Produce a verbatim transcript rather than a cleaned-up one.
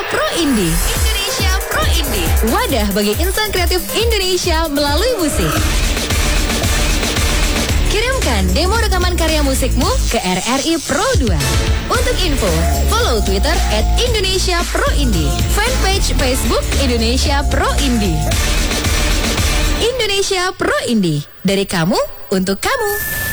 Pro Indie. Indonesia Pro Indie. Wadah bagi insan kreatif Indonesia melalui musik. Kirimkan demo rekaman karya musikmu ke R R I Pro dua. Untuk info, follow Twitter at Indonesia Pro Indie, fanpage Facebook Indonesia Pro Indie. Indonesia Pro Indie, dari kamu untuk kamu.